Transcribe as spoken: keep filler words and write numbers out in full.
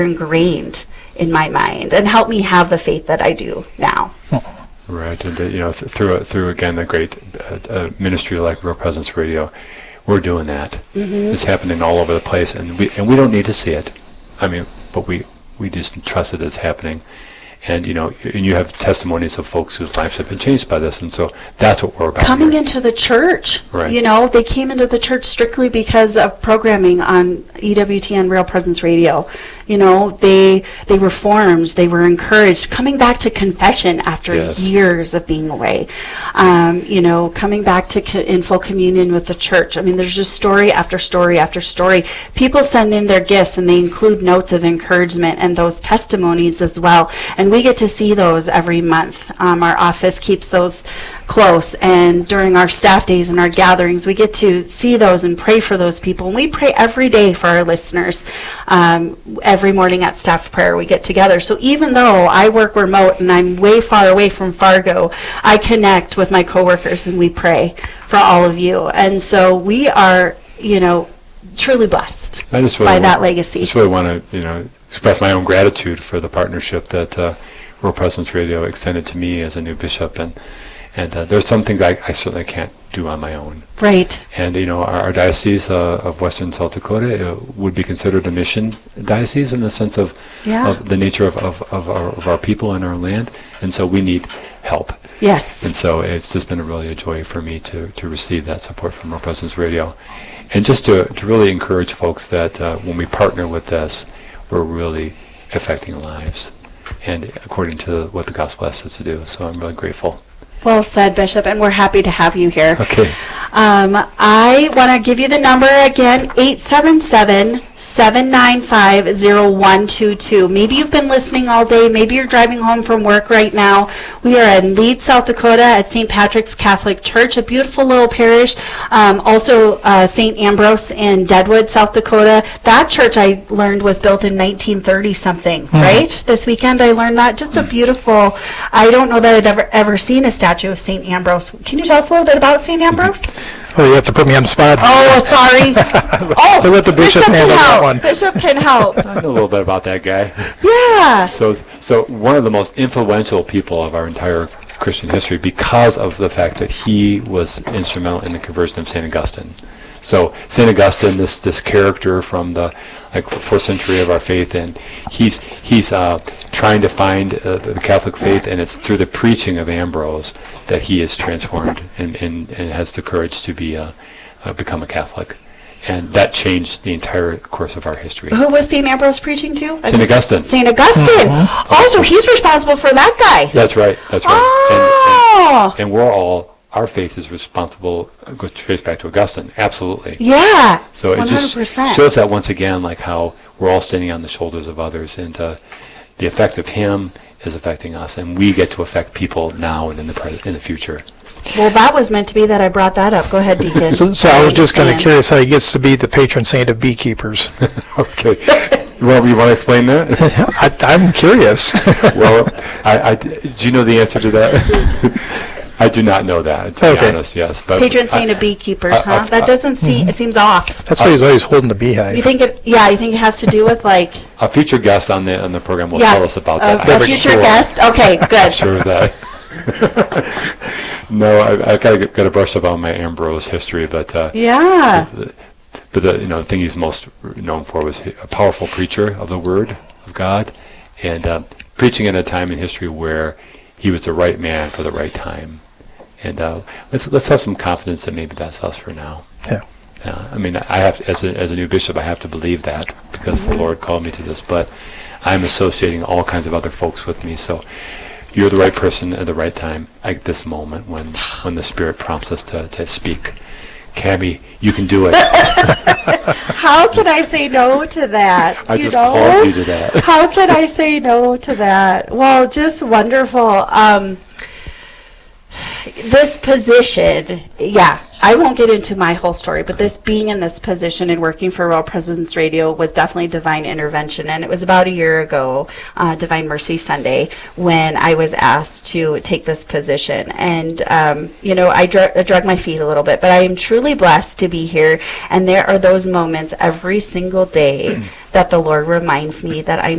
ingrained in my mind and helped me have the faith that I do now. Right, and uh, you know, th- through through again the great uh, uh, ministry like Real Presence Radio, we're doing that. Mm-hmm. It's happening all over the place, and we and we don't need to see it. I mean, but we we just trust that it's happening. And you know, and you have testimonies of folks whose lives have been changed by this, and so that's what we're about. Coming here. into the church, right. You know, they came into the church strictly because of programming on E W T N Real Presence Radio. You know, they they were formed, they were encouraged, coming back to confession after yes. years of being away. Um, you know, coming back to co- in full communion with the church. I mean, there's just story after story after story. People send in their gifts, and they include notes of encouragement and those testimonies as well. And we get to see those every month. Um, our office keeps those close, and during our staff days and our gatherings, we get to see those and pray for those people. And we pray every day for our listeners. Um, every morning at staff prayer, we get together. So even though I work remote and I'm way far away from Fargo, I connect with my coworkers and we pray for all of you. And so we are, you know, truly blessed I just really by want, that legacy. I just really want to, you know, express my own gratitude for the partnership that uh, Real Presence Radio extended to me as a new bishop, and and uh, there's some things I, I certainly can't do on my own. Right. And you know, our, our diocese uh, of Western South Dakota uh, would be considered a mission diocese in the sense of, Yeah. of the nature of of, of, our, of our people and our land, and so we need help. Yes. And so it's just been a really a joy for me to to receive that support from Real Presence Radio, and just to to really encourage folks that uh, when we partner with this, we're really affecting lives, and according to what the gospel asks us to do. So I'm really grateful. Well said, Bishop, and we're happy to have you here. Okay. Um, I want to give you the number again, eight seven seven, seven nine five, zero one two two. Maybe you've been listening all day. Maybe you're driving home from work right now. We are in Leeds, South Dakota at Saint Patrick's Catholic Church, a beautiful little parish. Um, also, uh, Saint Ambrose in Deadwood, South Dakota. That church, I learned, was built in nineteen thirty something, mm-hmm. right? This weekend I learned that. Just a beautiful, I don't know that I'd ever, ever seen a statue of Saint Ambrose. Can you tell us a little bit about Saint Ambrose? Oh, you have to put me on the spot. Oh, sorry. Oh, We'll let the bishop can handle that help. one. Bishop can help. I know a little bit about that guy. Yeah. So, so one of the most influential people of our entire Christian history, because of the fact that he was instrumental in the conversion of Saint Augustine. So Saint Augustine, this this character from the like fourth century of our faith, and he's he's uh, trying to find uh, the Catholic faith, and it's through the preaching of Ambrose that he is transformed and, and, and has the courage to be uh, uh, become a Catholic, and that changed the entire course of our history. Who was Saint Ambrose preaching to? Saint Augustine. Saint Augustine. Mm-hmm. Oh, so he's responsible for that guy. That's right. That's right. Oh. And, and, and we're all. Our faith is responsible, goes trace back to Augustine, absolutely. Yeah, so it one hundred percent. Just shows that once again, like how we're all standing on the shoulders of others, and uh, the effect of him is affecting us, and we get to affect people now and in the pre- in the future. Well, that was meant to be that I brought that up. Go ahead, Deacon. So, so I was just kind of curious how he gets to be the patron saint of beekeepers. Okay. Well, you want to explain that? I, I'm curious. Well, I, I, do you know the answer to that? I do not know that, to Okay. be honest, yes. But Patron saint I- of beekeepers, I- huh? I- that doesn't seem, it seems off. That's why he's always holding the beehive. You think it, yeah, you think it has to do with like, A future guest on the on the program will yeah, tell us about a, that. a I'm future sure. guest? Okay, good. Sure of that. No, I, I got got to brush up on my Ambrose history, but uh, Yeah. but the you know the thing he's most known for was a powerful preacher of the Word of God, and uh, preaching in a time in history where he was the right man for the right time. And uh, let's let's have some confidence that maybe that's us for now. Yeah. Yeah, I mean, I have as a as a new bishop, I have to believe that because the Lord called me to this. But I'm associating all kinds of other folks with me, so you're the right person at the right time at this moment when when the Spirit prompts us to to speak. Cammie, you can do it. How can I say no to that? I you just know? called you to that. How can I say no to that? Well, just wonderful. Um, this position, yeah, I won't get into my whole story, but this being in this position and working for Real Presence Radio was definitely divine intervention. And it was about a year ago, uh, Divine Mercy Sunday, when I was asked to take this position. And, um, you know, I, dr- I drug my feet a little bit, but I am truly blessed to be here. And there are those moments every single day that the Lord reminds me that I'm